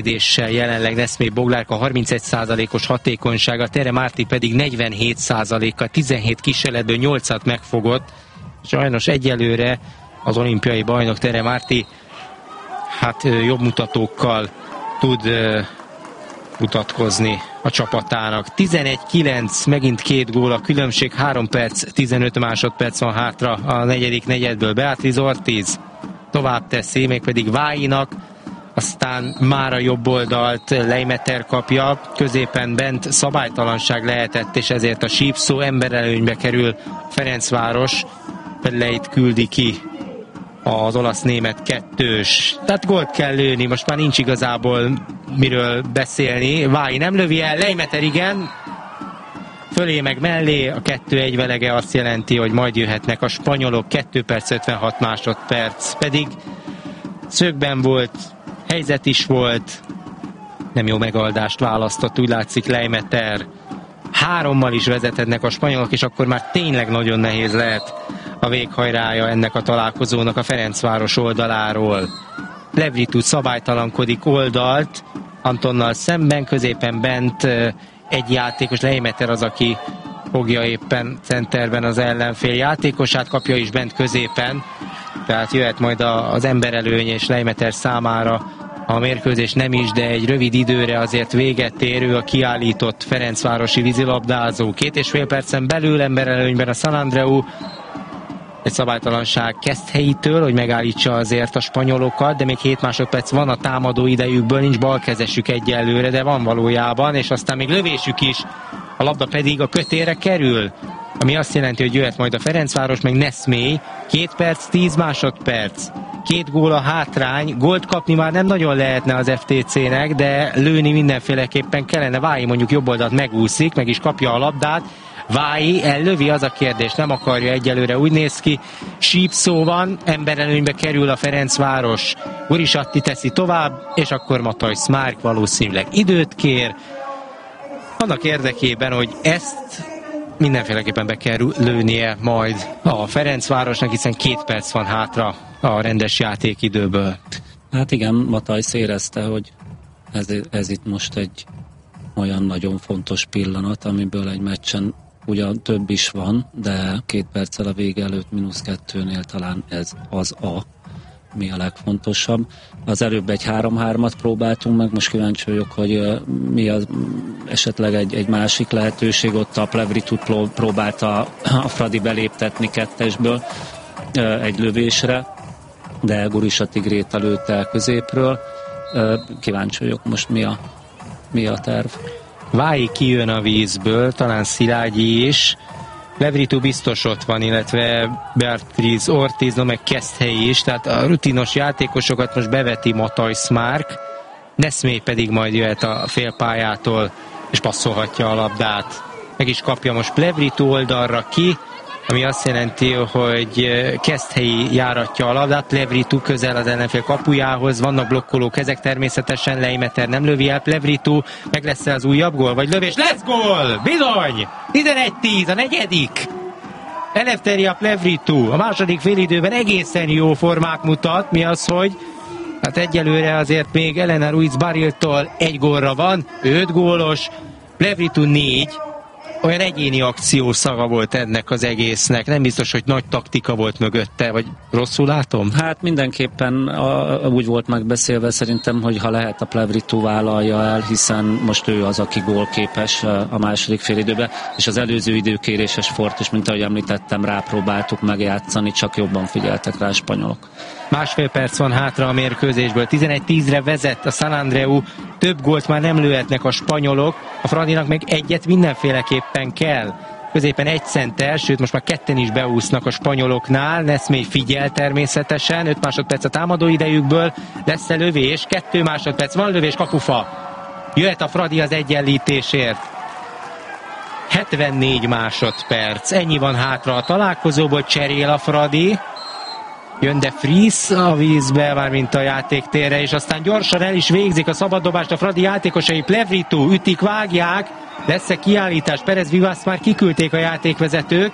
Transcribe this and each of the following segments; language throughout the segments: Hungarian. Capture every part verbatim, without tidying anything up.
jelenleg Neszmé Boglárka harmincegy százalékos hatékonysága, Tere Márti pedig negyvenhét százalékkal, tizenhét kísérletből nyolcat megfogott. Sajnos egyelőre az olimpiai bajnok Tere Márti hát jobb mutatókkal tud uh, mutatkozni a csapatának. tizenegy kilenc, megint két gól a különbség, három perc, tizenöt másodperc van hátra a negyedik negyedből. Beatriz Ortiz tovább teszi, mégpedig Váinak, aztán már a jobb oldalt Leimeter kapja, középen bent szabálytalanság lehetett, és ezért a sípszó emberelőnybe kerül Ferencváros, Pedleit küldi ki az olasz-német kettős. Tehát gólt kell lőni, most már nincs igazából miről beszélni. Vái nem lövi el, Leimeter igen, fölé meg mellé, a kettő egy velege azt jelenti, hogy majd jöhetnek a spanyolok, kettő perc ötvenhat másodperc, pedig szögben volt, helyzet is volt, nem jó megoldást választott, úgy látszik Leimeter. Hárommal is vezethetnek a spanyolok, és akkor már tényleg nagyon nehéz lehet a véghajrája ennek a találkozónak a Ferencváros oldaláról. Plevritu szabálytalankodik oldalt, Antonnal szemben, középen bent egy játékos, Leimeter az, aki fogja éppen centerben az ellenfél játékosát, kapja is bent középen, tehát jöhet majd az emberelőny és Leimeter számára a mérkőzés nem is, de egy rövid időre azért véget érő a kiállított ferencvárosi vízilabdázó. Két és fél percen belül emberelőnyben a San Andreu, egy szabálytalanság Keszthelyitől, hogy megállítsa azért a spanyolokat, de még hét másodperc van a támadó idejükből, nincs balkezesük egyelőre, de van valójában, és aztán még lövésük is, a labda pedig a kötére kerül, ami azt jelenti, hogy jöhet majd a Ferencváros, meg Neszmé, két perc, tíz másodperc, két gól a hátrány, gólt kapni már nem nagyon lehetne az ef té cének, de lőni mindenféleképpen kellene. Vái mondjuk jobb oldalt megúszik, meg is kapja a labdát, Vái ellövi, az a kérdés, nem akarja egyelőre, úgy néz ki. Sípszó van, emberelőnybe kerül a Ferencváros, Gurisatti teszi tovább, és akkor Mataj Smárk valószínűleg időt kér, annak érdekében, hogy ezt mindenféleképpen be kell lőnie majd a Ferencvárosnak, hiszen két perc van hátra a rendes játékidőből. Hát igen, Matajsz érezte, hogy ez, ez itt most egy olyan nagyon fontos pillanat, amiből egy meccsen ugyan több is van, de két perccel a vége előtt mínusz kettőnél talán ez az a, mi a legfontosabb. Az előbb egy három-hármat próbáltunk meg, most kíváncsi vagyok, hogy mi az esetleg egy, egy másik lehetőség, ott a Plevritut próbálta a Fradi beléptetni kettesből egy lövésre, de Gurisatti Gréta lőtte el középről. Kíváncsi vagyok most mi a, mi a terv. Vái kijön a vízből, talán Szilágyi is, Plevritu biztos ott van, illetve Beatriz Ortiz, no, meg Keszthelyi is, tehát a rutinos játékosokat most beveti Mataj Smárk, Neszmé pedig majd jöhet a félpályától, és passzolhatja a labdát. Meg is kapja most Plevritu oldalra ki, ami azt jelenti, hogy Keszthelyi járatja a labdát, Plevritu közel az ellenfél kapujához, vannak blokkoló kezek természetesen, Leimeter nem lövi el, Plevritu, meg lesz az újabb gól, vagy lövés, lesz gól! Bizony! tizenegy tíz, a negyedik! Eleftheria Plevritu a második félidőben egészen jó formák mutat, mi az, hogy hát egyelőre azért még Elena Ruiz Bariltól egy gólra van, öt gólos, Plevritu négy, olyan egyéni akció szaga volt ennek az egésznek. Nem biztos, hogy nagy taktika volt mögötte, vagy rosszul látom? Hát mindenképpen a, úgy volt megbeszélve szerintem, hogy ha lehet a Plevritu vállalja el, hiszen most ő az, aki gólképes a második félidőben, és az előző időkéréses fort is, mint ahogy említettem, rápróbáltuk megjátszani, csak jobban figyeltek rá a spanyolok. Másfél perc van hátra a mérkőzésből, tizenegy tízre vezet a San Andreu, több gólt már nem lőhetnek a spanyolok, a Fradinak meg egyet mindenféleképpen kell. Középen egy center, sőt most már ketten is beúsznak a spanyoloknál, Neszmé figyel természetesen, öt másodperc a támadó idejükből, lesz-e lövés, kettő másodperc, van lövés, kapufa, jöhet a Fradi az egyenlítésért. hetvennégy másodperc, ennyi van hátra a találkozóból, cserél a Fradi, jön de Fries a vízbe, mármint a játéktérre, és aztán gyorsan el is végzik a szabaddobást a Fradi játékosai, Plevritu, ütik, vágják, lesz-e kiállítás, Perez Vivaszt már kiküldték a játékvezetők,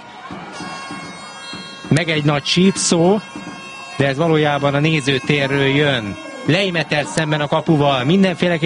meg egy nagy sípszó, de ez valójában a nézőtérről jön. Leimeter szemben a kapuval, mindenféle